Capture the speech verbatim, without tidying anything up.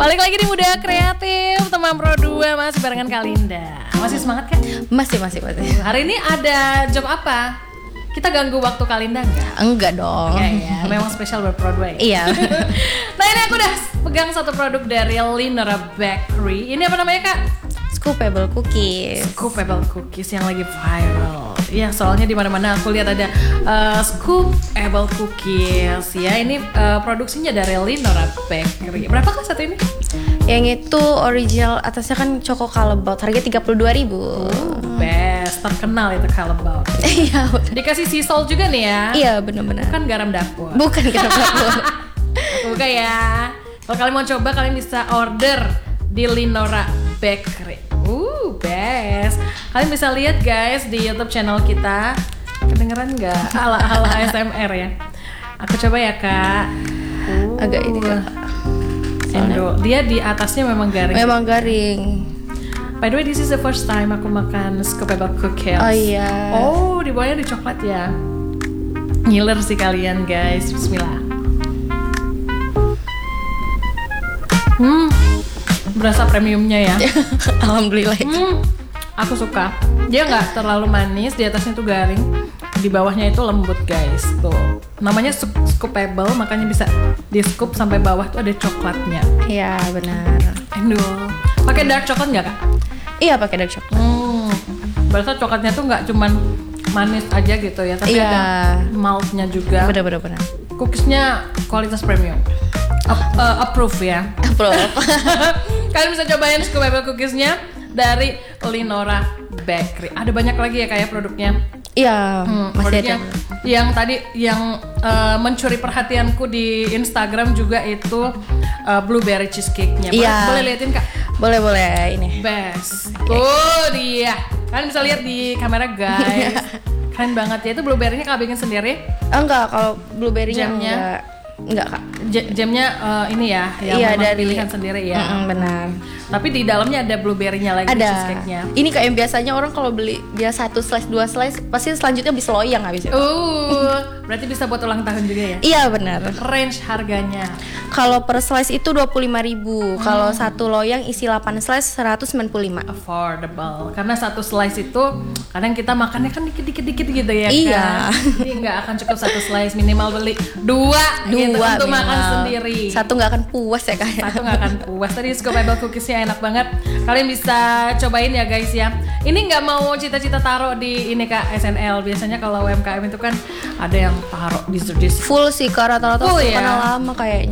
Balik lagi di Muda Kreatif, teman Pro dua masih barengan Kalinda. Masih semangat kan? Masih, masih, masih. Hari ini ada job apa? Kita ganggu waktu Kalinda enggak? Enggak dong. Enggak ya, memang spesial buat Pro dua ya? Iya. Nah ini aku udah pegang satu produk dari Linora Bakery. Ini apa namanya kak? Scoopable cookies. Scoopable cookies yang lagi viral. Iya, soalnya di mana-mana aku lihat ada uh, Scoopable cookies. Ya, ini uh, produksinya dari Linora Bakery. Berapa kak satu ini? Yang itu original, atasnya kan Choco Callebaut, harga tiga puluh dua ribu. Oh, best, terkenal itu Callebaut. Iya. Dikasih sea salt juga nih ya? Iya, benar-benar. Bukan garam dapur. Bukan garam dapur. Bukan ya. Kalau kalian mau coba, kalian bisa order di Linora Bakery. Uh, best. Kalian bisa lihat guys di YouTube channel kita. Kedengeran nggak? Ala-ala A S M R ya. Aku coba ya kak. Uh, Agak ini kak. Endo. Dia di atasnya memang garing. Memang garing. By the way, this is the first time aku makan Scoopable cookies. Oh iya. Oh, di bawahnya ada coklat ya. Ngiler sih kalian guys. Bismillah. Hmm, berasa premiumnya ya. Alhamdulillah. Hmm, aku suka. Dia nggak terlalu manis, di atasnya tuh garing, di bawahnya itu lembut guys. Tuh, namanya scoopable, makanya bisa di scoop sampai bawah tuh ada coklatnya. Iya benar. Endul. Pakai dark coklat nggak kak? Iya pakai dark coklat. Hmm, berasa coklatnya tuh nggak cuman manis aja gitu ya, tapi iya. ada maltnya juga. Benar-benar benar. Cookiesnya kualitas premium. Up- uh, approve ya. Approve. Kalian bisa cobain Scoopable cookiesnya dari Linora Bakery. Ada banyak lagi ya kayak produknya. Iya, Hmm, masih produknya ada. yang tadi yang uh, mencuri perhatianku di Instagram juga itu uh, blueberry cheesecake-nya. Boleh, Iya. boleh liatin kak? Boleh boleh ini. Best. Tuh dia. Kalian bisa lihat di kamera guys. Keren banget ya. Itu blueberry-nya kak bikin sendiri? Enggak, kalau blueberry-nya Jamnya? enggak. Enggak kak. J- jamnya uh, ini ya, yang Iya, memang dari- pilihan sendiri ya. Mm-mm, benar. Tapi di dalamnya ada blueberry-nya lagi, Ada. cheesecake-nya. Ini kayak yang biasanya orang kalau beli dia satu slice dua slice pasti selanjutnya bisa loyang habis itu. Uh, berarti bisa buat ulang tahun juga ya? Iya benar. Range harganya. Kalau per slice itu dua puluh lima ribu. Kalau satu loyang isi delapan slice seratus sembilan puluh lima. Affordable. Karena satu slice itu kadang kita makannya kan dikit-dikit-dikit gitu ya Iya. kan? Jadi nggak akan cukup satu slice, minimal beli dua, gitu Dua untuk makan minimal. sendiri. Satu nggak akan puas ya kayak. Satu nggak akan puas. Tadi Scoopable cookiesnya enak banget. Kalian bisa cobain ya guys ya. Ini nggak mau cita-cita taruh di ini kak S N L. Biasanya kalau U M K M itu kan ada yang taruh dessert dessert. Full sih kak rata-rata Full full ya? karena lama kayaknya.